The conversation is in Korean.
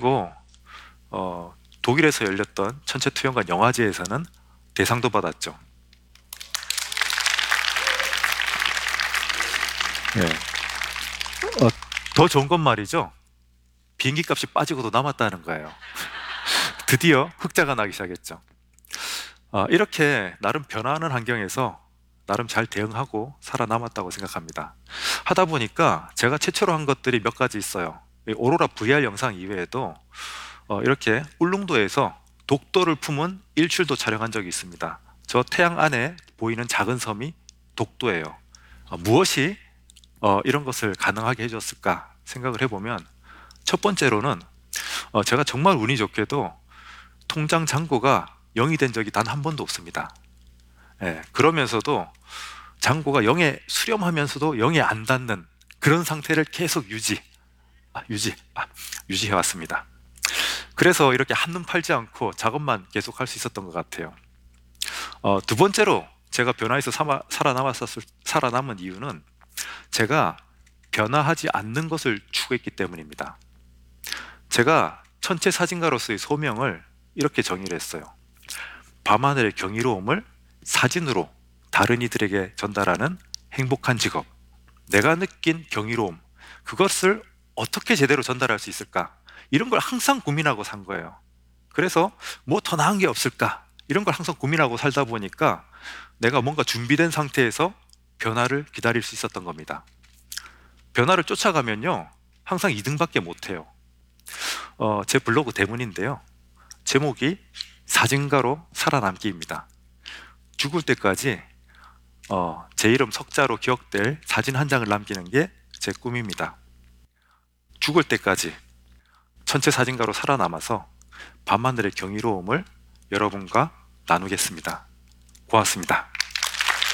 그리고 독일에서 열렸던 천체투영관 영화제에서는 대상도 받았죠. 예. 더 좋은 건 말이죠. 비행기 값이 빠지고도 남았다는 거예요. 드디어 흑자가 나기 시작했죠. 이렇게 나름 변화하는 환경에서 나름 잘 대응하고 살아남았다고 생각합니다. 하다 보니까 제가 최초로 한 것들이 몇 가지 있어요. 이 오로라 VR 영상 이외에도 이렇게 울릉도에서 독도를 품은 일출도 촬영한 적이 있습니다. 저 태양 안에 보이는 작은 섬이 독도예요. 무엇이 이런 것을 가능하게 해줬을까 생각을 해보면, 첫 번째로는 제가 정말 운이 좋게도 통장 잔고가 0이 된 적이 단 한 번도 없습니다. 예, 그러면서도 잔고가 0에 수렴하면서도 0에 안 닿는 그런 상태를 계속 유지해 왔습니다. 그래서 이렇게 한눈 팔지 않고 작업만 계속 할 수 있었던 것 같아요. 두 번째로 제가 변화해서 살아남은 이유는 제가 변화하지 않는 것을 추구했기 때문입니다. 제가 천체 사진가로서의 소명을 이렇게 정의를 했어요. 밤하늘의 경이로움을 사진으로 다른 이들에게 전달하는 행복한 직업. 내가 느낀 경이로움, 그것을 어떻게 제대로 전달할 수 있을까? 이런 걸 항상 고민하고 산 거예요. 그래서 뭐 더 나은 게 없을까? 이런 걸 항상 고민하고 살다 보니까 내가 뭔가 준비된 상태에서 변화를 기다릴 수 있었던 겁니다. 변화를 쫓아가면요, 항상 2등밖에 못해요. 제 블로그 대문인데요. 제목이 사진가로 살아남기입니다. 죽을 때까지 제 이름 석자로 기억될 사진 한 장을 남기는 게 제 꿈입니다. 죽을 때까지 천체 사진가로 살아남아서 밤하늘의 경이로움을 여러분과 나누겠습니다. 고맙습니다.